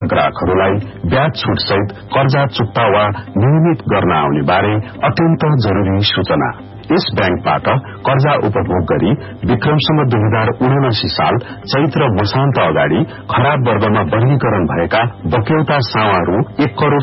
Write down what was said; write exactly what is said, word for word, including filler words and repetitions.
ग्राहकहरूलाई ब्याज छुट सहित कर्जा चुक्ता वा नियमित गर्न आउने बारे अत्यन्त जरूरी सूचना। यस बैंकबाट कर्जा उपभोग गरी विक्रमसम्म दुई हजार उनासी साल चैत्र मसान्त अगाडि खराब वर्गमा वर्गीकरण भएका बक्यौता सावा रु एक करोड़